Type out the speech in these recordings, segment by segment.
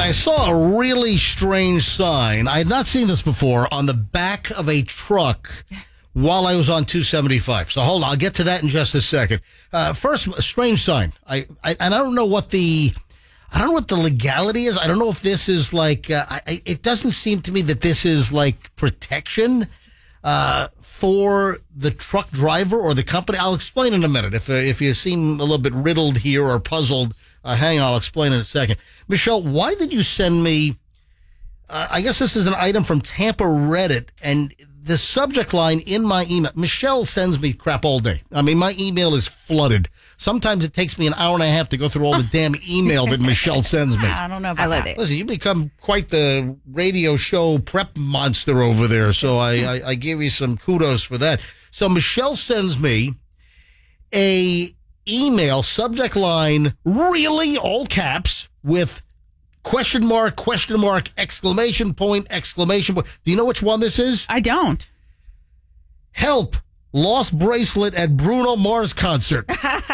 I saw a really strange sign. I had not seen this before on the back of a truck while I was on 275. So hold on, I'll get to that in just a second. First, a strange sign. And I don't know what the legality is. I don't know if this is like, it doesn't seem to me that this is like protection for the truck driver or the company. I'll explain in a minute. If you seem a little bit riddled here or puzzled, hang on, I'll explain in a second. Michelle, why did you send me, I guess this is an item from Tampa Reddit, and the subject line in my email, Michelle sends me crap all day. I mean, my email is flooded. Sometimes it takes me an hour and a half to go through all the damn email that Michelle sends me. I don't know about that. Listen, you become quite the radio show prep monster over there, so I give you some kudos for that. So Michelle sends me a email, subject line, really, all caps, with question mark, exclamation point. Do you know which one this is? I don't. Help. Lost bracelet at Bruno Mars concert.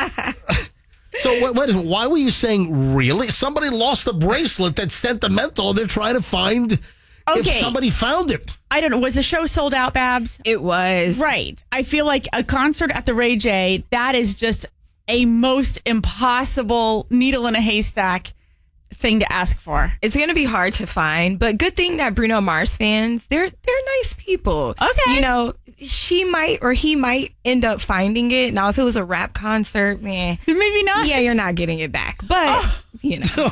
So why were you saying really? Somebody lost the bracelet. That's sentimental. They're trying to find if somebody found it. I don't know. Was the show sold out, Babs? It was. Right. I feel like a concert at the Ray J, that is just a most impossible needle in a haystack thing to ask for. It's going to be hard to find, but good thing that Bruno Mars fans, they're nice people. Okay. You know, she might or he might end up finding it. Now, if it was a rap concert, man. Maybe not. Yeah, you're not getting it back. But, you know. So,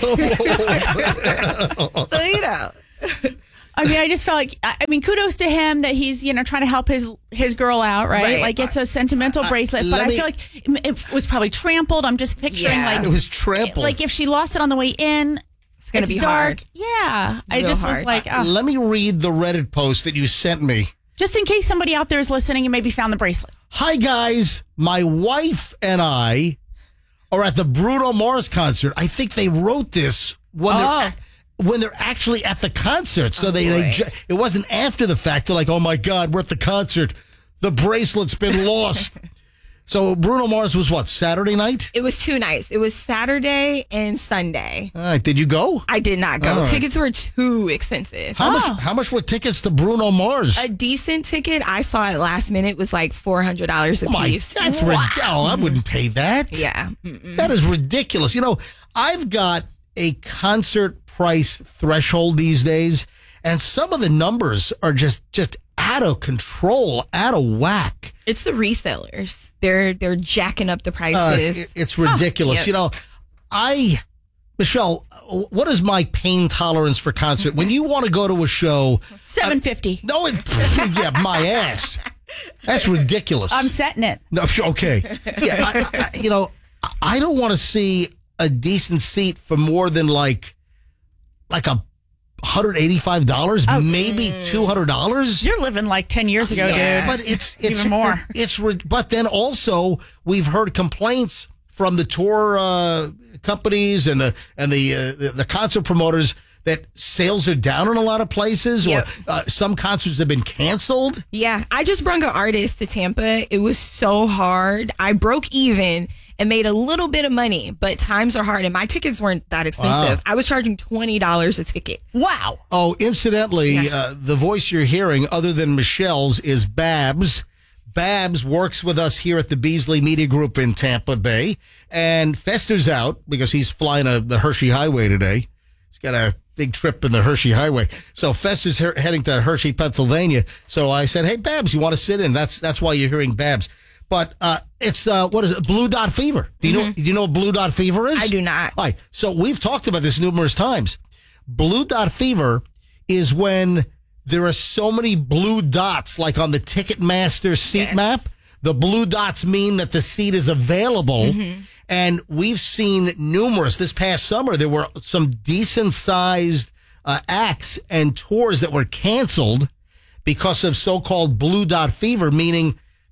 you know. I mean, I just felt like, kudos to him that he's, trying to help his girl out, right? Like, it's a sentimental bracelet, but I feel like it was probably trampled. I'm just picturing, it was trampled. Like, if she lost it on the way in, it's going to be dark. hard. Yeah. I just was like, let me read the Reddit post that you sent me. Just in case somebody out there is listening and maybe found the bracelet. Hi, guys. My wife and I are at the Bruno Mars concert. I think they wrote this when they're actually at the concert. So it wasn't after the fact. They're like, oh, my God, we're at the concert. The bracelet's been lost. So Bruno Mars was what, Saturday night? It was 2 nights. It was Saturday and Sunday. All right. Did you go? I did not go. Right. Tickets were too expensive. How much were tickets to Bruno Mars? A decent ticket I saw at last minute was like $400 a piece. That's ridiculous. I wouldn't pay that. Yeah. That is ridiculous. I've got a concert price threshold these days, and some of the numbers are just out of control, out of whack. It's the resellers. They're jacking up the prices. It's ridiculous. Yep. Michelle, what is my pain tolerance for concert? When you want to go to a show, $750. My ass. That's ridiculous. I'm setting it. No, okay. Yeah, I don't want to see a decent seat for more than like $185, maybe $200. You're living like 10 years ago, dude. But it's even more. But then also we've heard complaints from the tour companies and the concert promoters that sales are down in a lot of places, or some concerts have been canceled. Yeah, I just brought an artist to Tampa. It was so hard. I broke even and made a little bit of money, but times are hard, and my tickets weren't that expensive. Wow. I was charging $20 a ticket. Wow. Oh, incidentally, the voice you're hearing, other than Michelle's, is Babs. Babs works with us here at the Beasley Media Group in Tampa Bay, and Fester's out because he's flying the Hershey Highway today. He's got a big trip in the Hershey Highway. So Fester's heading to Hershey, Pennsylvania. So I said, hey, Babs, you want to sit in? That's why you're hearing Babs. But it's, what is it, Blue Dot Fever. Do you know what Blue Dot Fever is? I do not. All right. So we've talked about this numerous times. Blue Dot Fever is when there are so many blue dots, like on the Ticketmaster seat map. The blue dots mean that the seat is available. Mm-hmm. And we've seen numerous. This past summer, there were some decent-sized acts and tours that were canceled because of so-called Blue Dot Fever, meaning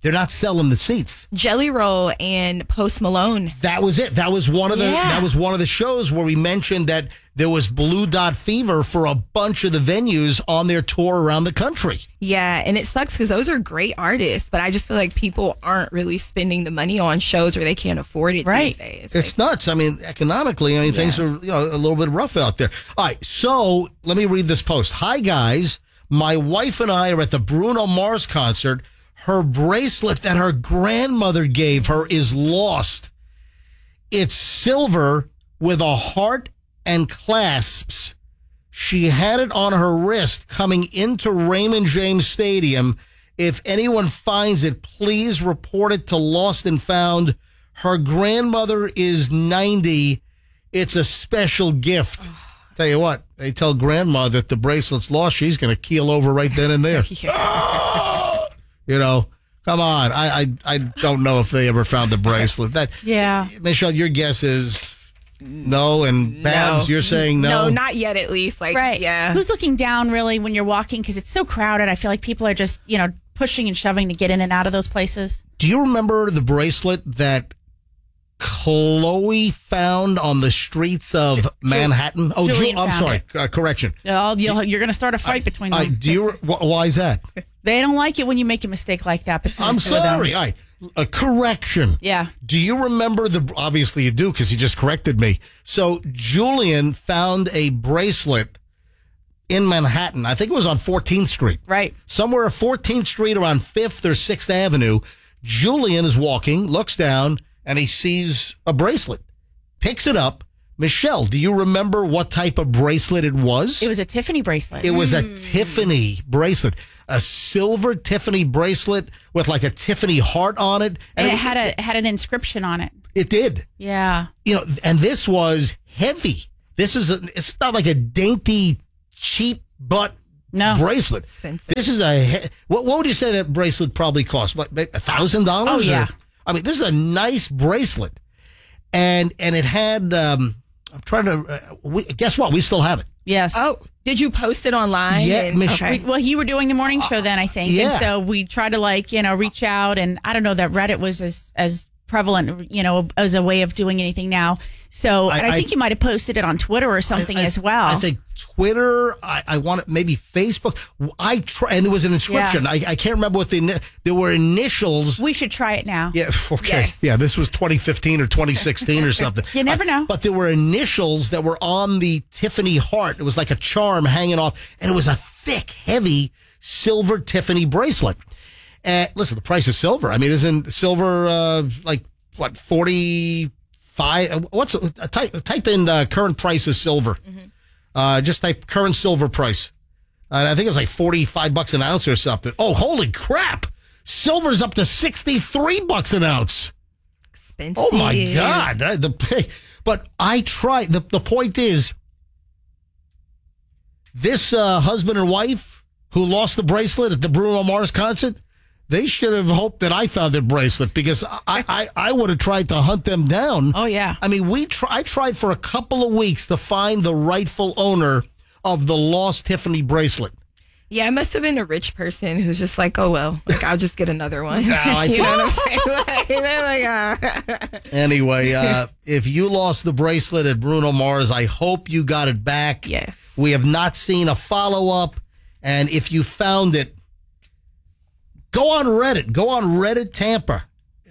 They're not selling the seats. Jelly Roll and Post Malone. That was it. That was one of the shows where we mentioned that there was Blue Dot Fever for a bunch of the venues on their tour around the country. Yeah, and it sucks because those are great artists, but I just feel like people aren't really spending the money on shows where they can't afford it these days. It's nuts. I mean, economically, things are a little bit rough out there. All right, so let me read this post. Hi, guys. My wife and I are at the Bruno Mars concert. Her bracelet that her grandmother gave her is lost. It's silver with a heart and clasps. She had it on her wrist coming into Raymond James Stadium. If anyone finds it, please report it to Lost and Found. Her grandmother is 90. It's a special gift. Tell you what, they tell grandma that the bracelet's lost. She's going to keel over right then and there. Come on. I don't know if they ever found the bracelet. Michelle, your guess is no, and Babs, you're saying no? No, not yet at least. Who's looking down really when you're walking? Because it's so crowded. I feel like people are just, pushing and shoving to get in and out of those places. Do you remember the bracelet that Chloe found on the streets of Manhattan? I'm sorry. Correction. You're going to start a fight between them. Why is that? They don't like it when you make a mistake like that between I'm the two of them. sorry. All right. A correction. Yeah. Do you remember obviously you do because you just corrected me. So Julian found a bracelet in Manhattan. I think it was on 14th Street. Right. Somewhere 14th Street around 5th or 6th Avenue. Julian is walking, looks down, and he sees a bracelet, picks it up. Michelle, do you remember what type of bracelet it was? It was a Tiffany bracelet. It was a Tiffany bracelet, a silver Tiffany bracelet with like a Tiffany heart on it. And it had an inscription on it. It did. Yeah. And this was heavy. It's not like a dainty, cheap butt bracelet. This is what would you say that bracelet probably cost? What, $1,000? Oh, yeah. This is a nice bracelet. And it had, I'm trying to, guess what? We still have it. Yes. Oh, did you post it online? Yeah, okay. Well, you were doing the morning show then, I think. Yeah. And so we tried to reach out, and I don't know that Reddit was as prevalent, as a way of doing anything now. So I think you might have posted it on Twitter or something as well. I think Twitter. I want it, maybe Facebook. And there was an inscription. Yeah. I can't remember what there were initials. We should try it now. Yeah. Okay. Yes. Yeah. This was 2015 or 2016 or something. You never know. But there were initials that were on the Tiffany heart. It was like a charm hanging off, and it was a thick, heavy silver Tiffany bracelet. And listen, the price of silver. Isn't silver like what 45? What's type in current price of silver? Mm-hmm. Just type current silver price. I think it's like $45 an ounce or something. Oh, holy crap! Silver's up to $63 an ounce. Expensive. Oh my God! But I tried. The point is, this husband and wife who lost the bracelet at the Bruno Mars concert. They should have hoped that I found their bracelet because I would have tried to hunt them down. Oh, yeah. I tried for a couple of weeks to find the rightful owner of the lost Tiffany bracelet. Yeah, it must have been a rich person who's just like, oh, well, I'll just get another one. No, you know what I'm saying? Anyway, if you lost the bracelet at Bruno Mars, I hope you got it back. Yes. We have not seen a follow-up. And if you found it, go on Reddit. Go on Reddit Tampa.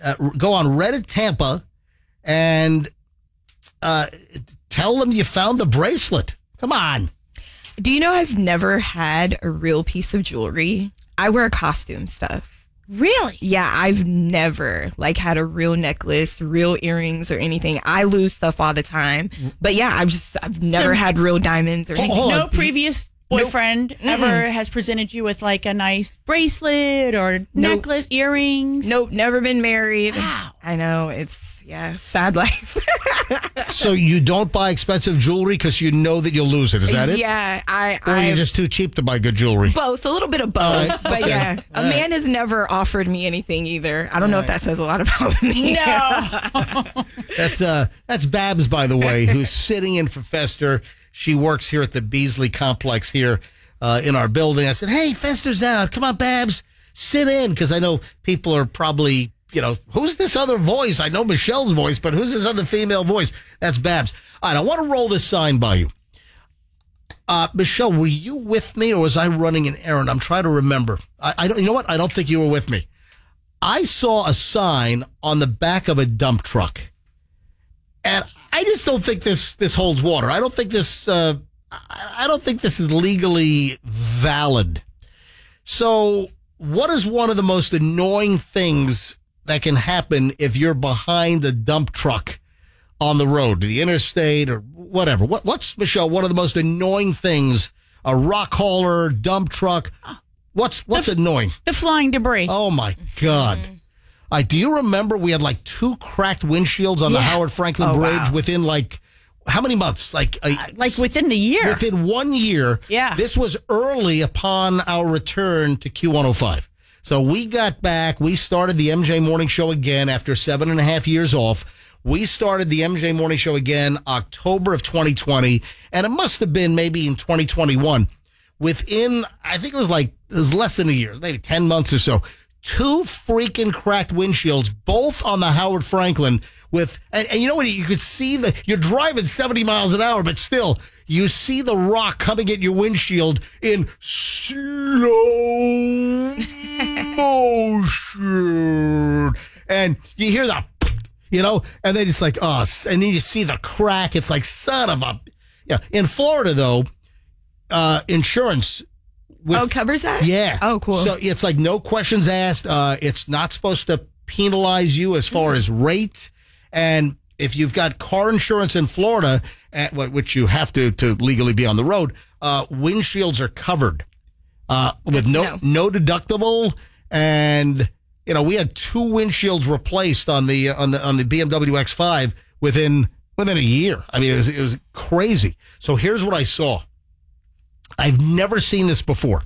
And tell them you found the bracelet. Come on. Do you know I've never had a real piece of jewelry? I wear costume stuff. Really? Yeah, I've never had a real necklace, real earrings or anything. I lose stuff all the time. But yeah, I've never had real diamonds or anything. No previous boyfriend ever has presented you with a nice bracelet or necklace, earrings? Nope, never been married. Wow. I know, it's sad life. So you don't buy expensive jewelry because you know that you'll lose it. Is that it? Yeah, or you're just too cheap to buy good jewelry? Both, a little bit of both. Right, but okay. yeah, a man has never offered me anything either. I don't know if that says a lot about me. No. That's Babs, by the way, who's sitting in for Fester. She works here at the Beasley Complex here in our building. I said, hey, Fester's out. Come on, Babs. sit in, because I know people are probably, who's this other voice? I know Michelle's voice, but who's this other female voice? That's Babs. All right, I want to roll this sign by you. Michelle, were you with me, or was I running an errand? I'm trying to remember. I don't. You know what? I don't think you were with me. I saw a sign on the back of a dump truck, and I just don't think this holds water. I don't think this. I don't think this is legally valid. So, what is one of the most annoying things that can happen if you're behind a dump truck on the road, the interstate, or whatever? What's, Michelle, one of the most annoying things? A rock hauler, dump truck. What's annoying? The flying debris. Oh, my God. Do you remember we had like 2 cracked windshields on the Howard Franklin Bridge within how many months? Like within the year. Within 1 year. Yeah. This was early upon our return to Q105. So we got back. We started the MJ Morning Show again after 7.5 years off. We started the MJ Morning Show again October of 2020. And it must have been maybe in 2021. Within, I think it was less than a year, maybe 10 months or so. 2 freaking cracked windshields, both on the Howard Franklin and you know what? You could see you're driving 70 miles an hour, but still, you see the rock coming at your windshield in slow motion. And you hear the, and then it's like, and then you see the crack. It's like, son of a, In Florida, though, insurance covers that? Yeah. Oh, cool. So it's like no questions asked. It's not supposed to penalize you as far as rate. And if you've got car insurance in Florida, which you have to legally be on the road, windshields are covered with no deductible. And we had 2 windshields replaced on the BMW X5 within a year. I mean, it was crazy. So here's what I saw. I've never seen this before.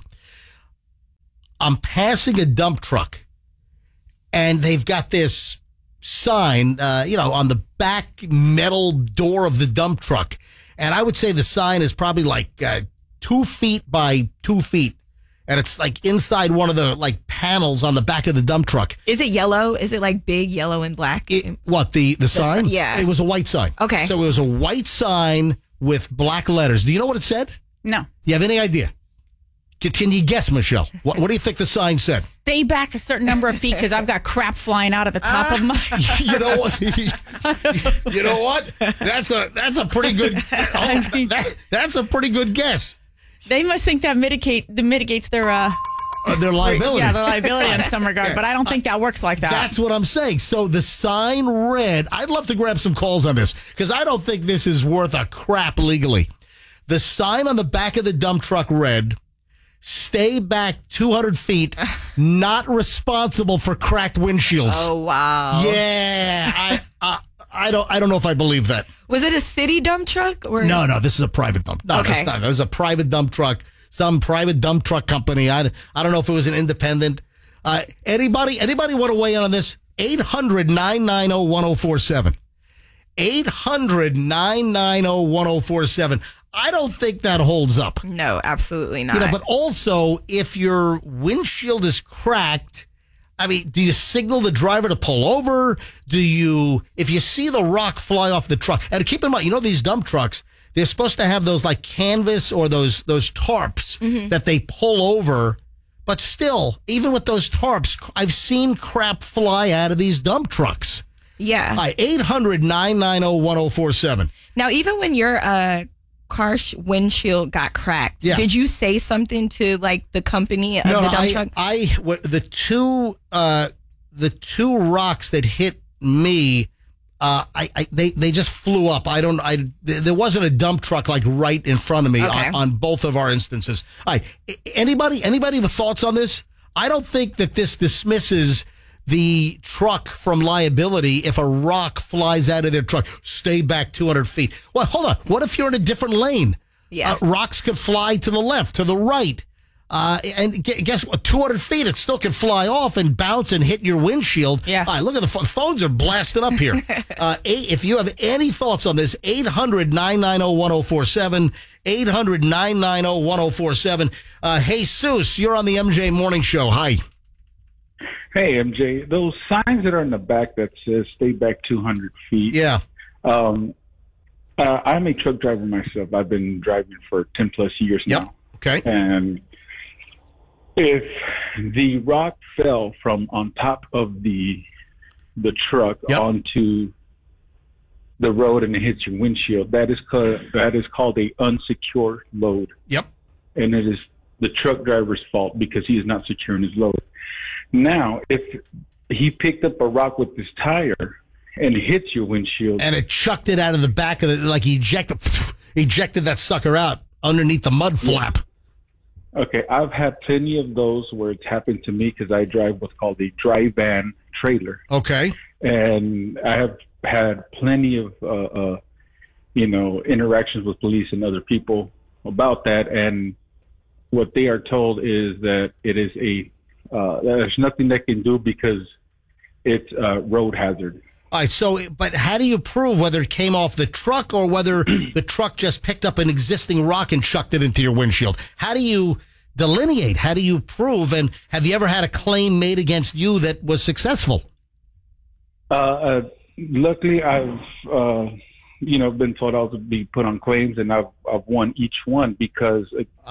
I'm passing a dump truck, and they've got this sign, on the back metal door of the dump truck. And I would say the sign is probably like 2 feet by 2 feet. And it's like inside one of the panels on the back of the dump truck. Is it yellow? Is it like big yellow and black? The sign? Yeah. It was a white sign. Okay. So it was a white sign with black letters. Do you know what it said? No. You have any idea? Can you guess, Michelle? What do you think the sign said? Stay back a certain number of feet because I've got crap flying out of the top of my. You know what? You know what? That's a pretty good. That's a pretty good guess. They must think that mitigates their liability. Yeah, their liability in some regard, but I don't think that works like that. That's what I'm saying. So the sign read. I'd love to grab some calls on this because I don't think this is worth a crap legally. The sign on the back of the dump truck read, "Stay back 200 feet, not responsible for cracked windshields." Oh, wow. Yeah. I don't know if I believe that. Was it a city dump truck? Or? No, this is a private dump. No, okay. It's not. It was a private dump truck, some private dump truck company. I don't know if it was an independent. Anybody want to weigh in on this? 800-990-1047. 800-990-1047. I don't think that holds up. No, absolutely not. But also, if your windshield is cracked, I mean, do you signal the driver to pull over? If you see the rock fly off the truck, and keep in mind, these dump trucks, they're supposed to have those like canvas or those tarps that they pull over. But still, even with those tarps, I've seen crap fly out of these dump trucks. Yeah. All right, 800-990-1047. Now, even when your car windshield got cracked, did you say something to the company of the dump truck? The two rocks that hit me, they just flew up. There wasn't a dump truck right in front of me on both of our instances. All right, anybody with thoughts on this? I don't think that this dismisses the truck from liability if a rock flies out of their truck. Stay back 200 feet. Well, hold on. What if you're in a different lane? Yeah. Rocks could fly to the left, to the right. And guess what? 200 feet, it still can fly off and bounce and hit your windshield. Yeah. All right, look at the phones are blasting up here. If you have any thoughts on this, 800-990-1047. 800-990-1047. Jesus, you're on the MJ Morning Show. Hi. Hey, MJ, those signs that are in the back that says stay back 200 feet. Yeah. I'm a truck driver myself. I've been driving for 10 plus years now. Okay. And if the rock fell from on top of the truck onto the road and it hits your windshield, that is called a unsecured load. Yep. And it is the truck driver's fault because he is not securing his load. Now, if he picked up a rock with his tire and hits your windshield, and it chucked it out of the back of it, like he ejected that sucker out underneath the mud flap. Okay, I've had plenty of those where it's happened to me because I drive what's called a dry van trailer. Okay. And I have had plenty of, interactions with police and other people about that. And what they are told is that it is there's nothing they can do because it's a road hazard. All right, but how do you prove whether it came off the truck or whether the truck just picked up an existing rock and chucked it into your windshield? How do you delineate? How do you prove? And have you ever had a claim made against you that was successful? Luckily, I've been told I'll be put on claims, and I've won each one because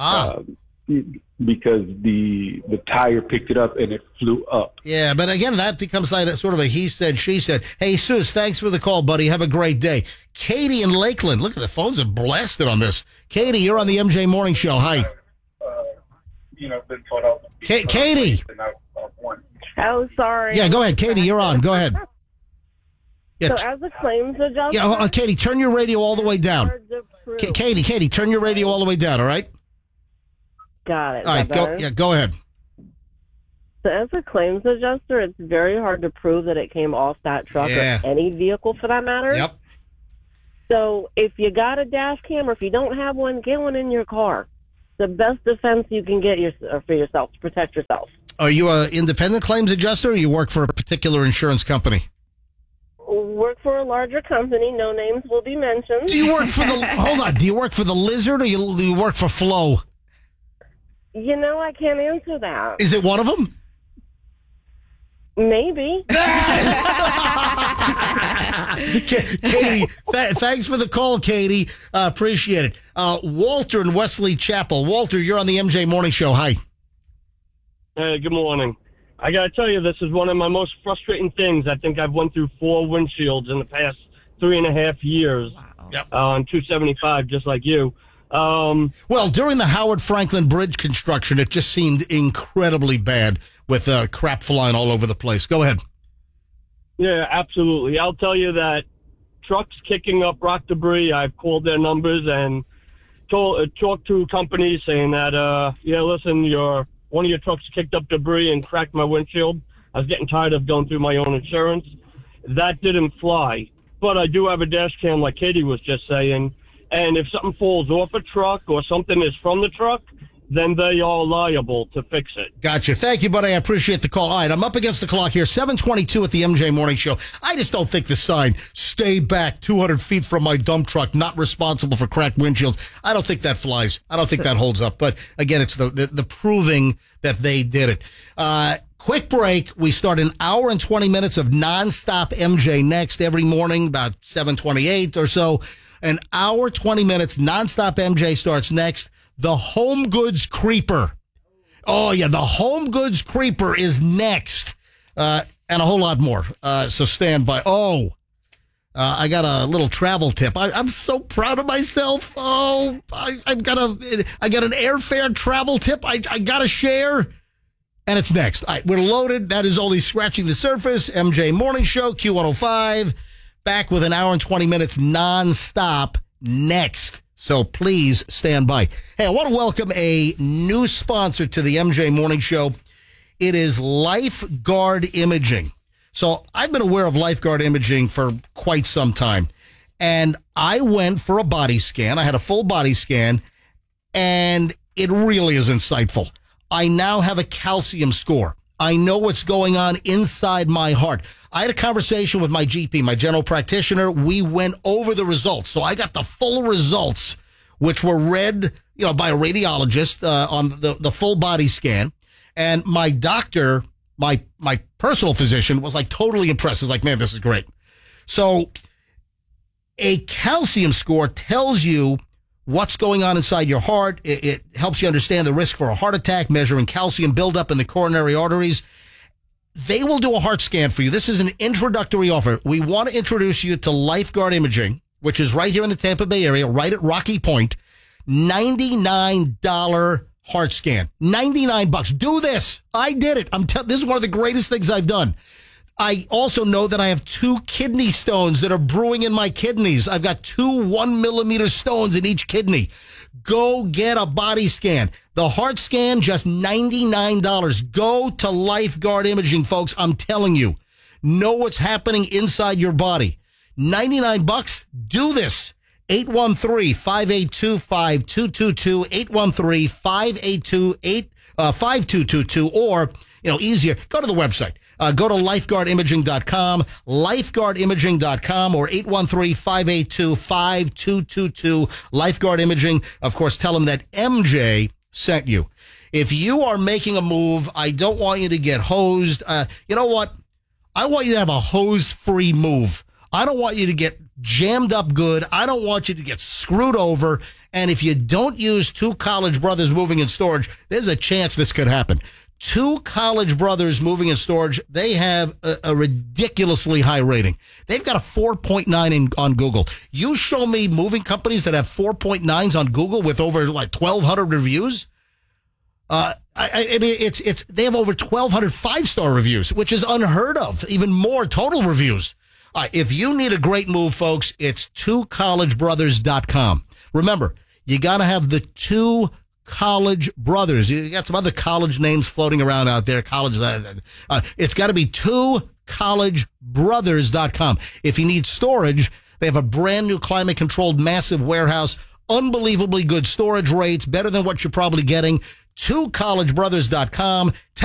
the tire picked it up and it flew up. Yeah, but again, that becomes like sort of a he said, she said. Hey, Sus, thanks for the call, buddy. Have a great day. Katie in Lakeland. Look at the phones are blasted on this. Katie, you're on the MJ Morning Show. Hi. Been told I'll be Katie. Oh, sorry. Yeah, go ahead. Katie, you're on. Go ahead. Yeah, so as a claims adjuster... Yeah, Katie, turn your radio all the way down. Katie, turn your radio all the way down, all right? Got it. All right, go ahead. So as a claims adjuster, it's very hard to prove that it came off that truck or any vehicle for that matter. Yep. So if you got a dash cam or if you don't have one, get one in your car. The best defense you can get for yourself, to protect yourself. Are you an independent claims adjuster or you work for a particular insurance company? Work for a larger company. No names will be mentioned. Do you work for hold on, do you work for the Lizard or do you work for Flo? I can't answer that. Is it one of them? Maybe. Katie, thanks for the call, Katie. Appreciate it. Walter in Wesley Chapel. Walter, you're on the MJ Morning Show. Hi. Hey, good morning. I got to tell you, this is one of my most frustrating things. I think I've went through 4 windshields in the past 3.5 years. Wow. Yep. On 275, just like you. Well, during the Howard Franklin Bridge construction, it just seemed incredibly bad with crap flying all over the place. Go ahead. Yeah, absolutely. I'll tell you that trucks kicking up rock debris, I've called their numbers and talked to companies saying that, listen, one of your trucks kicked up debris and cracked my windshield. I was getting tired of going through my own insurance. That didn't fly. But I do have a dash cam, like Katie was just saying. And if something falls off a truck or something is from the truck, then they are liable to fix it. Gotcha. Thank you, buddy. I appreciate the call. All right, I'm up against the clock here. 7:22 at the MJ Morning Show. I just don't think the sign, stay back 200 feet from my dump truck, not responsible for cracked windshields. I don't think that flies. I don't think that holds up. But again, it's the proving that they did it. Quick break. We start an hour and 20 minutes of nonstop MJ next every morning, about 7:28 or so. An hour, 20 minutes, nonstop MJ starts next. The Home Goods Creeper. Oh, yeah, the Home Goods Creeper is next. And a whole lot more. So stand by. I got a little travel tip. I'm so proud of myself. Oh, I got an airfare travel tip I got to share. And it's next. All right, we're loaded. That is only scratching the surface. MJ Morning Show, Q105. Back with an hour and 20 minutes nonstop next. So please stand by. Hey, I want to welcome a new sponsor to the MJ Morning Show. It is Lifeguard Imaging. So I've been aware of Lifeguard Imaging for quite some time. And I went for a body scan. I had a full body scan, and it really is insightful. I now have a calcium score. I know what's going on inside my heart. I had a conversation with my GP, my general practitioner. We went over the results. So I got the full results, which were read, by a radiologist on the full body scan. And my doctor, my personal physician was like totally impressed. He's like, man, this is great. So a calcium score tells you what's going on inside your heart. It helps you understand the risk for a heart attack, measuring calcium buildup in the coronary arteries. They will do a heart scan for you. This is an introductory offer. We want to introduce you to Lifeguard Imaging, which is right here in the Tampa Bay area, right at Rocky Point. $99 heart scan. $99. Do this. I did it. This is one of the greatest things I've done. I also know that I have 2 kidney stones that are brewing in my kidneys. I've got 2 1-millimeter stones in each kidney. Go get a body scan. The heart scan, just $99. Go to Lifeguard Imaging, folks. I'm telling you. Know what's happening inside your body. $99. Do this. 813-582-5222, 813-582-5222, or, easier, go to the website. Go to lifeguardimaging.com, lifeguardimaging.com, or 813-582-5222, Lifeguard Imaging. Of course, tell them that MJ sent you. If you are making a move, I don't want you to get hosed. You know what? I want you to have a hose-free move. I don't want you to get jammed up good. I don't want you to get screwed over. And if you don't use 2 College Brothers Moving and Storage, there's a chance this could happen. 2 College Brothers Moving and Storage, they have a ridiculously high rating. They've got a 4.9 on Google. You show me moving companies that have 4.9s on Google with over like 1,200 reviews. I mean, they have over 1,200 5-star reviews, which is unheard of. Even more total reviews. If you need a great move, folks, it's 2collegebrothers.com. Remember, you got to have the 2 College Brothers. You got some other college names floating around out there. It's got to be 2collegebrothers.com. If you need storage, they have a brand new climate-controlled massive warehouse. Unbelievably good storage rates, better than what you're probably getting. 2collegebrothers.com.